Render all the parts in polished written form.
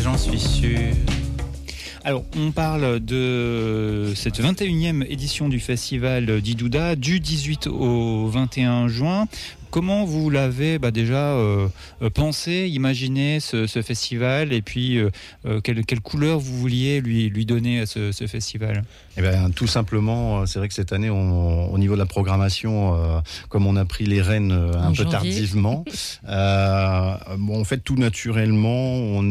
j'en suis sûr. Alors, on parle de cette 21e édition du festival d'Idouda du 18 au 21 juin. Comment vous l'avez déjà pensé, imaginé ce festival et puis quelle couleur vous vouliez lui donner à ce festival ? Eh bien, tout simplement, c'est vrai que cette année, au niveau de la programmation, comme on a pris les rênes un peu tardivement, en fait, tout naturellement,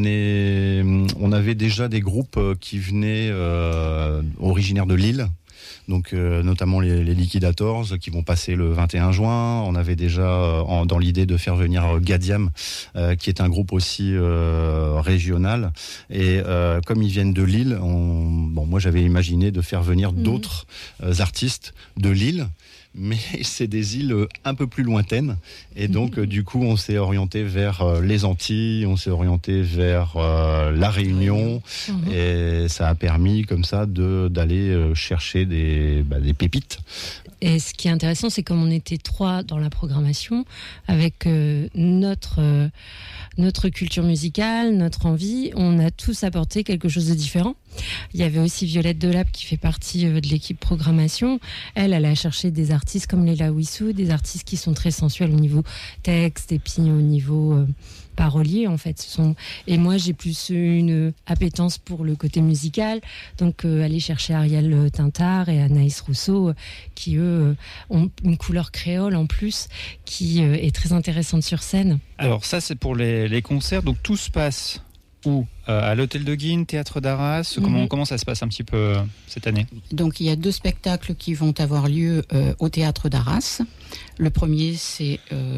on avait déjà des groupes qui venaient originaires de Lille. Donc notamment les Liquidators qui vont passer le 21 juin. On avait déjà dans l'idée de faire venir Gadiam, qui est un groupe aussi régional. Et comme ils viennent de Lille, moi j'avais imaginé de faire venir d'autres artistes de Lille. Mais c'est des îles un peu plus lointaines. Et donc, du coup, on s'est orienté vers les Antilles, on s'est orienté vers la Réunion. Et ça a permis, comme ça, d'aller chercher des pépites. Et ce qui est intéressant, c'est comme on était 3 dans la programmation, avec notre culture musicale, notre envie, on a tous apporté quelque chose de différent. Il y avait aussi Violette Delap qui fait partie de l'équipe programmation. Elle a cherché des artistes comme Leila Wissou, des artistes qui sont très sensuels au niveau texte et puis au niveau parolier en fait. Et moi j'ai plus une appétence pour le côté musical, donc aller chercher Ariel Tintard et Anaïs Rousseau qui eux ont une couleur créole en plus qui est très intéressante sur scène. Alors ça c'est pour les concerts, donc tout se passe où ? À l'Hôtel de Guines, Théâtre d'Arras, comment ça se passe un petit peu cette année ? Donc il y a 2 spectacles qui vont avoir lieu au Théâtre d'Arras. Le premier c'est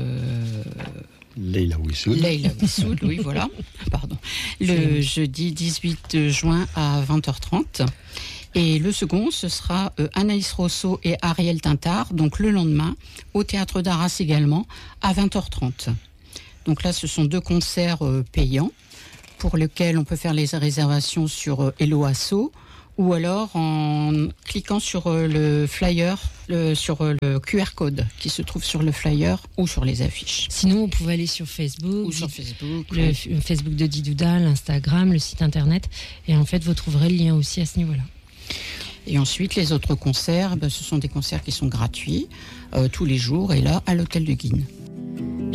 Leila Wissou, oui voilà, pardon. Le jeudi 18 juin à 20h30. Et le second, ce sera Anaïs Rousseau et Ariel Tintard, donc le lendemain, au Théâtre d'Arras également, à 20h30. Donc là, ce sont 2 concerts payants, pour lesquels on peut faire les réservations sur Hello Asso, ou alors en cliquant sur le flyer, sur le QR code qui se trouve sur le flyer ou sur les affiches. Sinon, vous pouvez aller sur Facebook, le Facebook de Didouda, l'Instagram, le site internet, et en fait, vous trouverez le lien aussi à ce niveau-là. Et ensuite, les autres concerts, ce sont des concerts qui sont gratuits tous les jours, et là, à l'Hôtel de Guines.